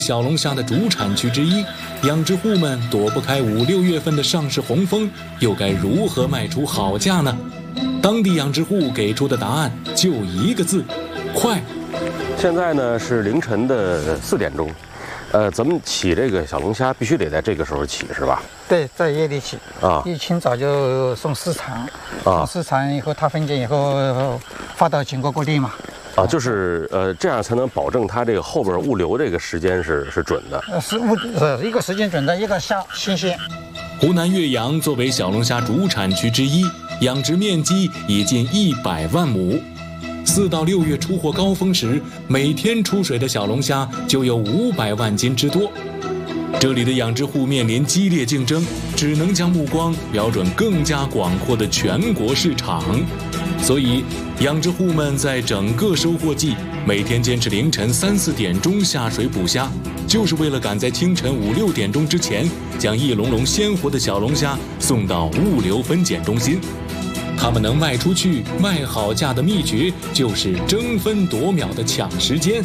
小龙虾的主产区之一，养殖户们躲不开5、6月份的上市红风，又该如何卖出好价呢？当地养殖户给出的答案就一个字：快。 现在呢是凌晨的4点钟，咱们起这个小龙虾必须得在这个时候起，是吧？ 对，在夜里起啊， 一清早就送市场，送市场以后，它分拣以后发到全国各地嘛。 啊，就是这样才能保证它这个后边物流这个时间是准的。 一个时间准的，一个虾新鲜。 湖南岳阳作为小龙虾主产区之一，养殖面积已近100万亩。4到6月出货高峰时，每天出水的小龙虾就有500万斤之多。这里的养殖户面临激烈竞争，只能将目光瞄准更加广阔的全国市场。所以，养殖户们在整个收获季每天坚持凌晨3、4点钟下水捕虾，就是为了赶在清晨5、6点钟之前，将一笼笼鲜活的小龙虾送到物流分拣中心。他们能卖出去、卖好价的秘诀，就是争分夺秒的抢时间。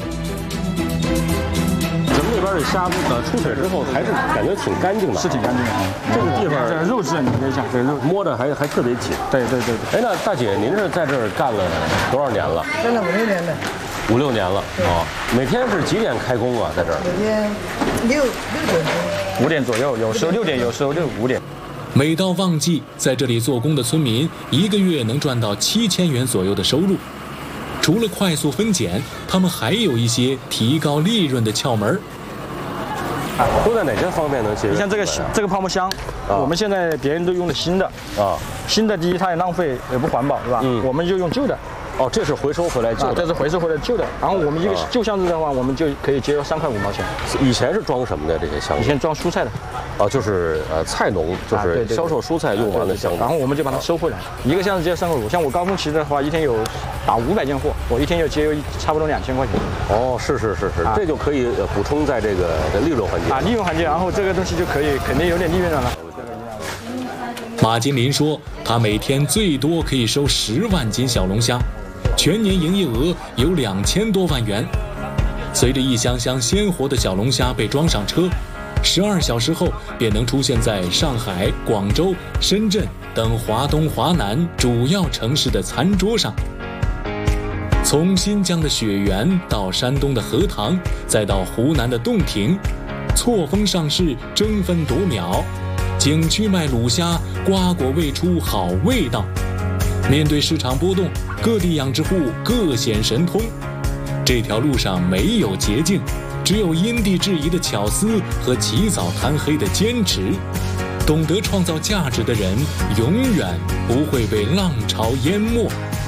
咱们这边的虾出水之后还是感觉挺干净的， 是挺干净的啊。 这个地方这肉质你可以想，这肉摸着还特别紧。 对。 哎，那大姐您是在这儿干了多少年了？ 干了5、6年了。 5、6年了啊！每天是几点开工啊？在这儿？ 每天6点钟。 5点左右，有时候6点，有时候5点。 每到旺季，在这里做工的村民1个月能赚到7000元左右的收入。除了快速分拣，他们还有一些提高利润的窍门。 都在哪些方面能解决？ 你像这个泡沫箱，我们现在别人都用的新的啊，新的第一它也浪费也不环保，对吧？我们就用旧的。 哦，这是回收回来旧的， 这是回收回来旧的。然后我们一个旧箱子的话，我们就可以节约3块5毛钱。 以前是装什么的这些箱子？ 以前装蔬菜的。 哦，就是菜农，就是销售蔬菜用完的箱子。 然后我们就把它收回来，一个箱子节约3块5。像我高峰期的话，一天有打500件货，我一天就节约差不多2000块钱。 哦，是，这就可以补充在这个利润环节啊，利润环节，然后这个东西就可以肯定有点利润了。 马金林说，他每天最多可以收10万斤小龙虾。全年营业额有2000多万元。随着一箱箱鲜活的小龙虾被装上车，12小时后便能出现在上海、广州、深圳等华东、华南主要城市的餐桌上。从新疆的雪原到山东的荷塘，再到湖南的洞庭，错峰上市，争分夺秒。景区卖卤虾，瓜果未出好味道。面对市场波动，各地养殖户各显神通。这条路上没有捷径，只有因地制宜的巧思和起早贪黑的坚持。懂得创造价值的人，永远不会被浪潮淹没。